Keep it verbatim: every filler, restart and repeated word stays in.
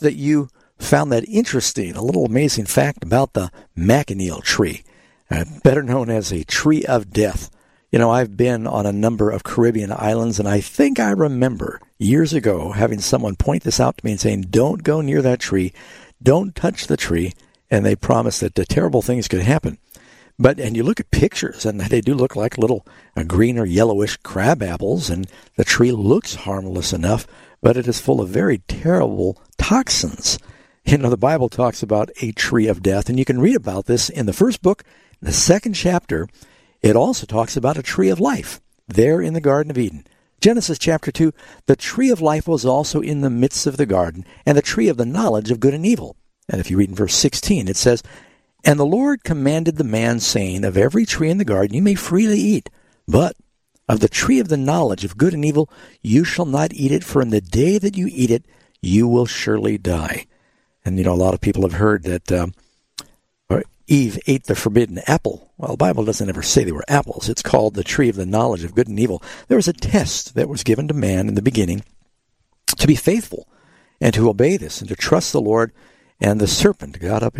that you found that interesting, a little amazing fact about the Macaneel tree, uh, better known as a tree of death. You know, I've been on a number of Caribbean islands, and I think I remember years ago having someone point this out to me and saying, don't go near that tree, don't touch the tree, and they promised that the terrible things could happen. But, and you look at pictures, and they do look like little uh, green or yellowish crab apples, and the tree looks harmless enough, but it is full of very terrible toxins. You know, the Bible talks about a tree of death, and you can read about this in the first book, the second chapter. It also talks about a tree of life there in the Garden of Eden. Genesis chapter two, the tree of life was also in the midst of the garden, and the tree of the knowledge of good and evil. And if you read in verse sixteen, it says, and the Lord commanded the man, saying, of every tree in the garden you may freely eat, but of the tree of the knowledge of good and evil you shall not eat it, for in the day that you eat it you will surely die. And, you know, a lot of people have heard that um, Eve ate the forbidden apple. Well, the Bible doesn't ever say they were apples. It's called the tree of the knowledge of good and evil. There was a test that was given to man in the beginning to be faithful and to obey this and to trust the Lord. And the serpent got up